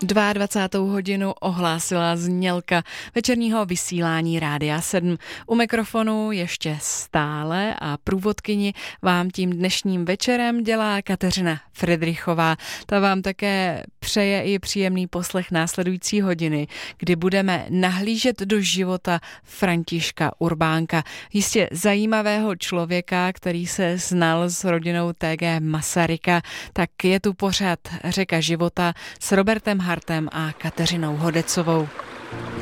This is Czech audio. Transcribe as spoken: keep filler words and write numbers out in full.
dvacátou druhou hodinu ohlásila znělka večerního vysílání Rádia sedm. U mikrofonu ještě stále a průvodkyni vám tím dnešním večerem dělá Kateřina Fridrichová. Ta vám také přeje i příjemný poslech následující hodiny, kdy budeme nahlížet do života Františka Urbánka. Jistě zajímavého člověka, který se znal s rodinou T G Masaryka. Tak je tu pořad Řeka života s Robertem Hartem a Kateřinou Hodecovou.